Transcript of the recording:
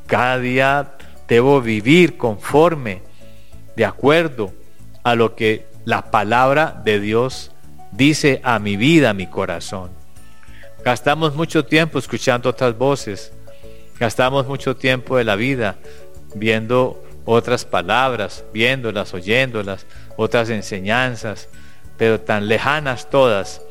Cada día debo vivir conforme, de acuerdo a lo que la palabra de Dios dice a mi vida, a mi corazón. Gastamos mucho tiempo escuchando otras voces, gastamos mucho tiempo de la vida viendo otras palabras, viéndolas, oyéndolas, otras enseñanzas, pero tan lejanas todas